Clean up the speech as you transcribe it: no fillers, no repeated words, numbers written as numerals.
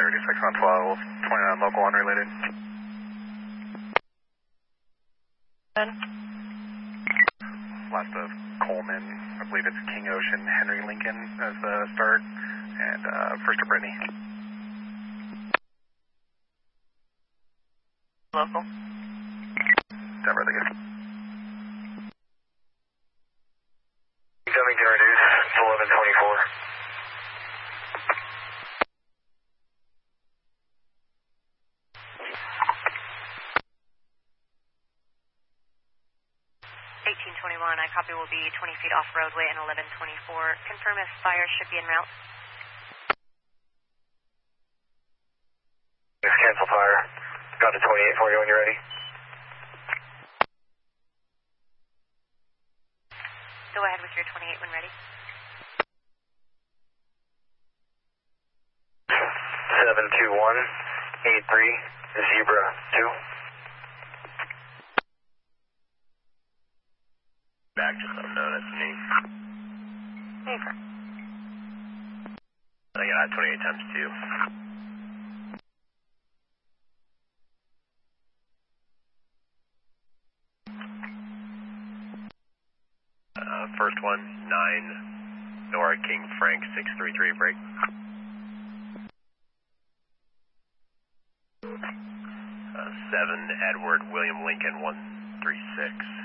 36 on 12, 29 local unrelated. Last of Coleman, I believe it's King Ocean, Henry Lincoln as the start, and first to Brittany. Local. Denver, thank you. Coming to reduce, it's 1124. I copy will be 20 feet off roadway and 1124. Confirm if fire should be en route. Just cancel fire. Got to 28 for you when you're ready. Go ahead with your 28 when ready. 72183 Zebra 2. Back, just let them know that's me. Okay. I got 28 times 2. First one, 9, Nora King Frank 633 break. 7, Edward William Lincoln 136.